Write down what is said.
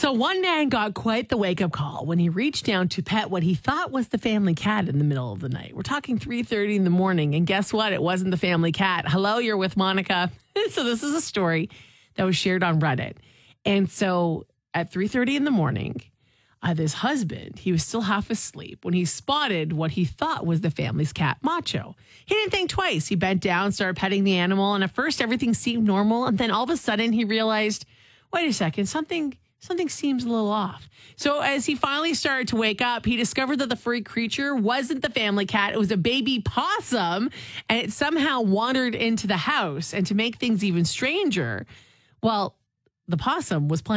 So one man got quite the wake-up call when he reached down to pet what he thought was the family cat in the middle of the night. We're talking 3:30 in the morning, and guess what? It wasn't the family cat. Hello, you're with Monica. So this is a story that was shared on Reddit. And so at 3:30 in the morning, this husband, he was still half asleep when he spotted what he thought was the family's cat, Macho. He didn't think twice. He bent down, started petting the animal, and at first everything seemed normal. And then all of a sudden he realized, wait a second, something seems a little off. So as he finally started to wake up, he discovered that the furry creature wasn't the family cat. It was a baby possum, and it somehow wandered into the house. And to make things even stranger, well, the possum was playing